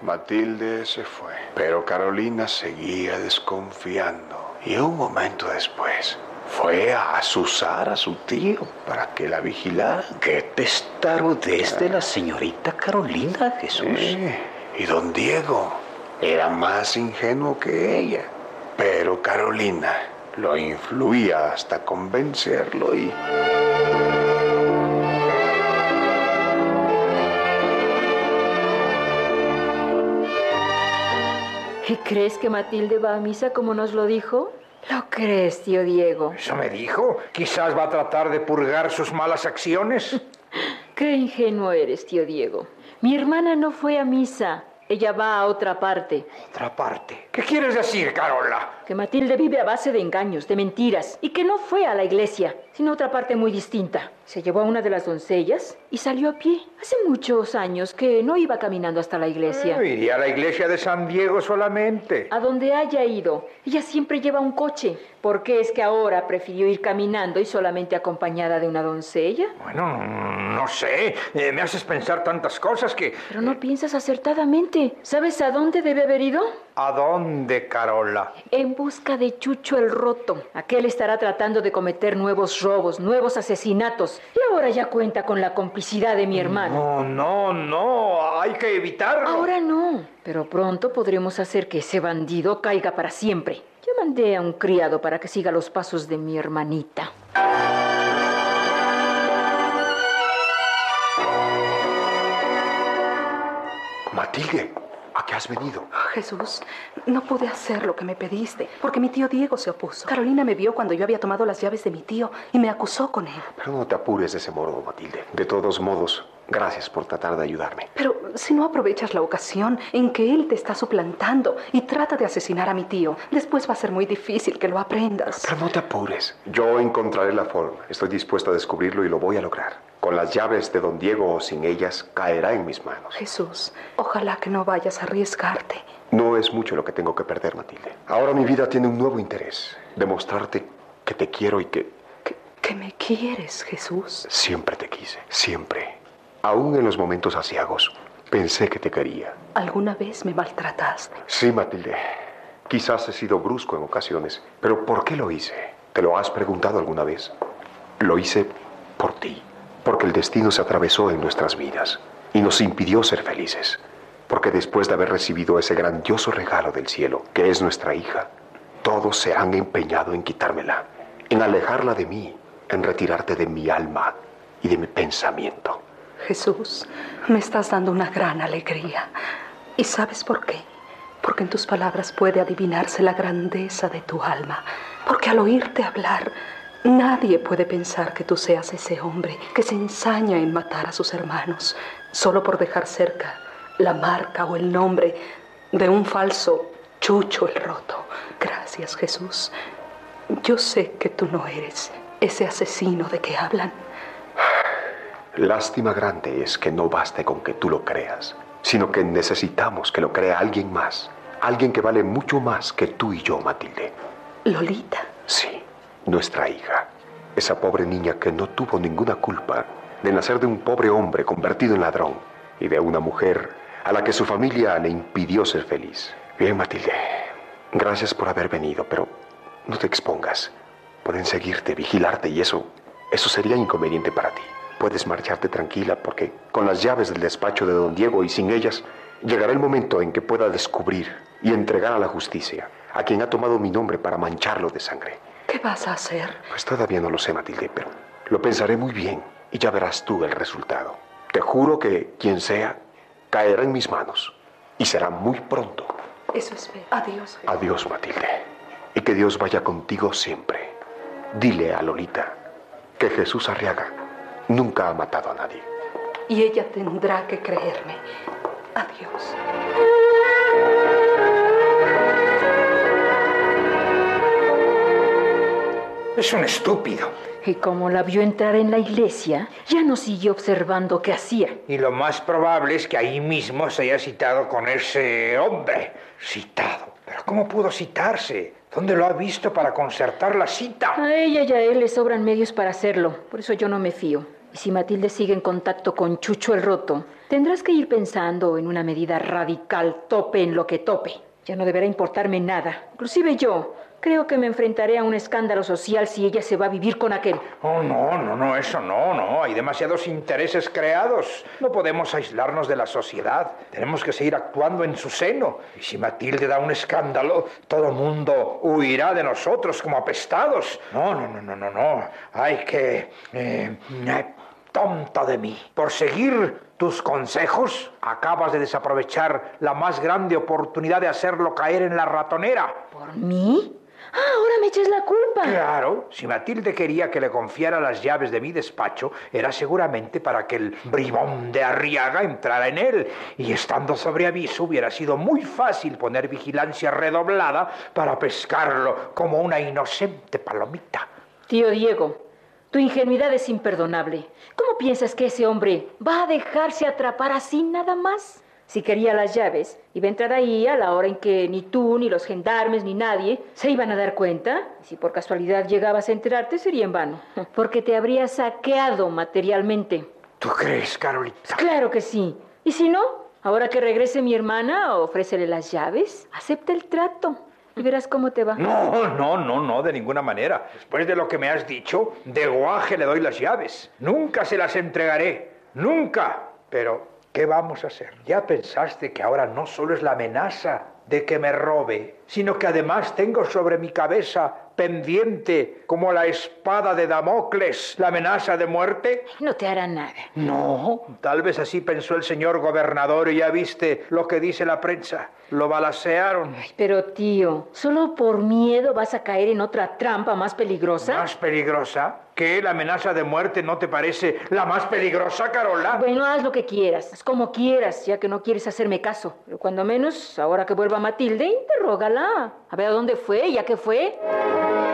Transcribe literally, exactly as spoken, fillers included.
Matilde se fue, pero Carolina seguía desconfiando. Y un momento después fue a azuzar a su tío para que la vigilara. ¡Qué testarudez de la señorita Carolina, Jesús! Sí, y don Diego era más ingenuo que ella. Pero Carolina lo influía hasta convencerlo y... ¿Y crees que Matilde va a misa como nos lo dijo? ¿Lo crees, tío Diego? ¿Eso me dijo? Quizás va a tratar de purgar sus malas acciones. Qué ingenuo eres, tío Diego. Mi hermana no fue a misa. Ella va a otra parte. ¿Otra parte? ¿Qué quieres decir, Carola? Que Matilde vive a base de engaños, de mentiras, y que no fue a la iglesia, sino a otra parte muy distinta. Se llevó a una de las doncellas y salió a pie. Hace muchos años que no iba caminando hasta la iglesia. Eh, iría a la iglesia de San Diego solamente. A donde haya ido, ella siempre lleva un coche. ¿Por qué es que ahora prefirió ir caminando y solamente acompañada de una doncella? Bueno, no sé. Eh, me haces pensar tantas cosas que... Pero no piensas acertadamente. ¿Sabes a dónde debe haber ido? ¿A dónde, Carola? En busca de Chucho el Roto. Aquel estará tratando de cometer nuevos robos, nuevos asesinatos. Y ahora ya cuenta con la complicidad de mi hermano. No, no, no. Hay que evitarlo. Ahora no. Pero pronto podremos hacer que ese bandido caiga para siempre. Yo mandé a un criado para que siga los pasos de mi hermanita. Matilde, ¿a qué has venido? Oh, Jesús, no pude hacer lo que me pediste, porque mi tío Diego se opuso. Carolina me vio cuando yo había tomado las llaves de mi tío y me acusó con él. Pero no te apures de ese modo, Matilde. De todos modos, gracias por tratar de ayudarme. Pero si no aprovechas la ocasión en que él te está suplantando y trata de asesinar a mi tío, después va a ser muy difícil que lo aprendas. Pero no te apures. Yo encontraré la forma. Estoy dispuesto a descubrirlo y lo voy a lograr. Con las llaves de don Diego o sin ellas, caerá en mis manos. Jesús, ojalá que no vayas a arriesgarte. No es mucho lo que tengo que perder, Matilde. Ahora mi vida tiene un nuevo interés. Demostrarte que te quiero y que... ¿Que, que me quieres, Jesús? Siempre te quise, siempre. Aún en los momentos aciagos, pensé que te quería. ¿Alguna vez me maltrataste? Sí, Matilde. Quizás he sido brusco en ocasiones, pero ¿por qué lo hice? ¿Te lo has preguntado alguna vez? Lo hice por ti. Porque el destino se atravesó en nuestras vidas y nos impidió ser felices. Porque después de haber recibido ese grandioso regalo del cielo, que es nuestra hija, todos se han empeñado en quitármela, en alejarla de mí, en retirarte de mi alma y de mi pensamiento. Jesús, me estás dando una gran alegría. ¿Y sabes por qué? Porque en tus palabras puede adivinarse la grandeza de tu alma. Porque al oírte hablar, nadie puede pensar que tú seas ese hombre que se ensaña en matar a sus hermanos solo por dejar cerca la marca o el nombre de un falso Chucho el Roto. Gracias, Jesús. Yo sé que tú no eres ese asesino de que hablan. Lástima grande es que no baste con que tú lo creas, sino que necesitamos que lo crea alguien más, alguien que vale mucho más que tú y yo, Matilde. ¿Lolita? Sí. Nuestra hija, esa pobre niña que no tuvo ninguna culpa de nacer de un pobre hombre convertido en ladrón y de una mujer a la que su familia le impidió ser feliz. Bien, Matilde, gracias por haber venido, pero no te expongas. Pueden seguirte, vigilarte y eso, eso sería inconveniente para ti. Puedes marcharte tranquila porque con las llaves del despacho de don Diego y sin ellas, llegará el momento en que pueda descubrir y entregar a la justicia a quien ha tomado mi nombre para mancharlo de sangre. ¿Qué vas a hacer? Pues todavía no lo sé, Matilde, pero lo pensaré muy bien y ya verás tú el resultado. Te juro que quien sea, caerá en mis manos y será muy pronto. Eso espero. Adiós. Jesús. Adiós, Matilde. Y que Dios vaya contigo siempre. Dile a Lolita que Jesús Arriaga nunca ha matado a nadie. Y ella tendrá que creerme. Adiós. Es un estúpido. Y como la vio entrar en la iglesia, ya no siguió observando qué hacía. Y lo más probable es que ahí mismo se haya citado con ese hombre. Citado. ¿Pero cómo pudo citarse? ¿Dónde lo ha visto para concertar la cita? A ella y a él le sobran medios para hacerlo. Por eso yo no me fío. Y si Matilde sigue en contacto con Chucho el Roto, tendrás que ir pensando en una medida radical, tope en lo que tope. Ya no deberá importarme nada. Inclusive yo creo que me enfrentaré a un escándalo social si ella se va a vivir con aquel. Oh, no, no, no, eso no, no. Hay demasiados intereses creados. No podemos aislarnos de la sociedad. Tenemos que seguir actuando en su seno. Y si Matilde da un escándalo, todo el mundo huirá de nosotros como apestados. No, no, no, no, no, no. Hay que... Eh, eh, tonto de mí. Por seguir tus consejos, acabas de desaprovechar la más grande oportunidad de hacerlo caer en la ratonera. ¿Por mí? Ah, ahora me echas la culpa. Claro, si Matilde quería que le confiara las llaves de mi despacho, era seguramente para que el bribón de Arriaga entrara en él. Y estando sobre aviso, hubiera sido muy fácil poner vigilancia redoblada para pescarlo como una inocente palomita. Tío Diego, tu ingenuidad es imperdonable. ¿Cómo piensas que ese hombre va a dejarse atrapar así nada más? Si quería las llaves, iba a entrar ahí a la hora en que ni tú, ni los gendarmes, ni nadie se iban a dar cuenta. Y si por casualidad llegabas a enterarte, sería en vano, porque te habría saqueado materialmente. ¿Tú crees, Carolita? Claro que sí. Y si no, ahora que regrese mi hermana, ofrécele las llaves, acepta el trato. Y verás cómo te va. No, no, no, no, de ninguna manera. Después de lo que me has dicho, de guaje le doy las llaves. Nunca se las entregaré. Nunca. Pero, ¿qué vamos a hacer? ¿Ya pensaste que ahora no solo es la amenaza de que me robe, sino que además tengo sobre mi cabeza pendiente, como la espada de Damocles, la amenaza de muerte? No te hará nada. No, tal vez así pensó el señor gobernador y ya viste lo que dice la prensa. Lo balacearon. Ay, pero tío, ¿solo por miedo vas a caer en otra trampa más peligrosa? ¿Más peligrosa? ¿Qué? ¿La amenaza de muerte no te parece la más peligrosa, Carola? Bueno, haz lo que quieras, haz como quieras, ya que no quieres hacerme caso. Pero cuando menos, ahora que vuelva Matilde, interrógala. A ver a dónde fue, ya que fue.